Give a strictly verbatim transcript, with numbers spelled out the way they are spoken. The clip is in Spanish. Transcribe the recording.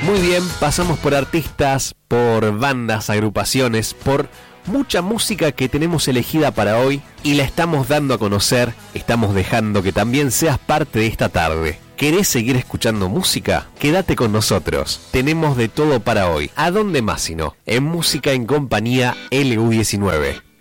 Muy bien, pasamos por artistas, por bandas, agrupaciones, por mucha música que tenemos elegida para hoy y la estamos dando a conocer, estamos dejando que también seas parte de esta tarde. ¿Querés seguir escuchando música? Quédate con nosotros. Tenemos de todo para hoy. ¿A dónde más si no? En Música en Compañía L U diecinueve.